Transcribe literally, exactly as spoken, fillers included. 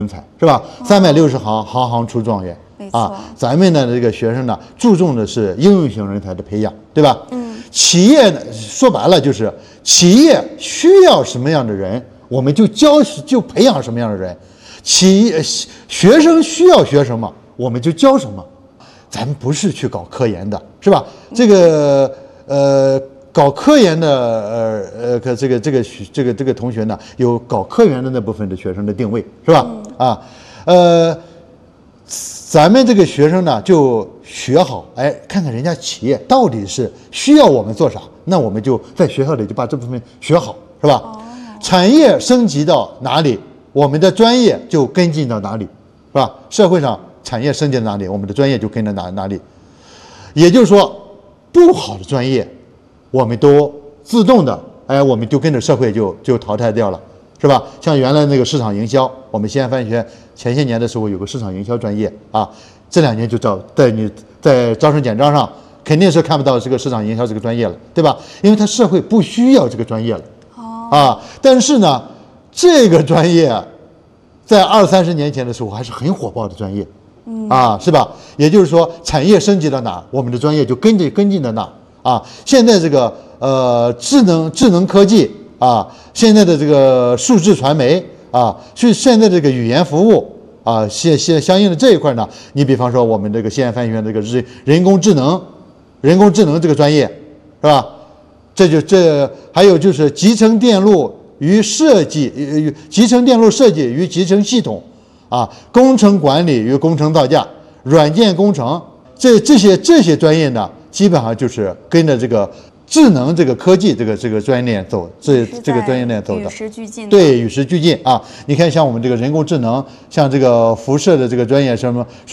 人才是吧？三百六十行，行行出状元啊！咱们的这个学生呢，注重的是应用型人才的培养，对吧？嗯，企业呢，说白了就是企业需要什么样的人，我们就教就培养什么样的人；企业学生需要学什么，我们就教什么。咱们不是去搞科研的，是吧？这个呃。搞科研的呃呃，可这个这个这个这个同学呢，有搞科研的那部分的学生的定位，是吧？嗯、啊，呃，咱们这个学生呢就学好，哎，看看人家企业到底是需要我们做啥，那我们就在学校里就把这部分学好，是吧？哦、产业升级到哪里，我们的专业就跟进到哪里，是吧？社会上产业升级到哪里，我们的专业就跟着哪哪里。也就是说，不好的专业。我们都自动的，哎，我们就跟着社会就就淘汰掉了，是吧？像原来那个市场营销，我们西安翻译学院前些年的时候有个市场营销专业啊，这两年就招在你在招生简章上肯定是看不到这个市场营销这个专业了，对吧？因为它社会不需要这个专业了，啊，但是呢，这个专业在二三十年前的时候还是很火爆的专业，啊，是吧？也就是说，产业升级到哪，我们的专业就跟着跟进到哪。啊，现在这个呃智能智能科技啊，现在的这个数字传媒啊，是现在这个语言服务啊，现现相应的这一块呢，你比方说我们这个西安翻译学院这个人人工智能，人工智能这个专业是吧？这就这还有就是集成电路与设计，呃，集成电路设计与集成系统啊，工程管理与工程造价，软件工程，这这些这些专业呢。基本上就是跟着这个智能这个科技这个这个专业链走，这这个专业链走的， 与时俱进。 对，与时俱进啊！你看，像我们这个人工智能，像这个辐射的这个专业什么。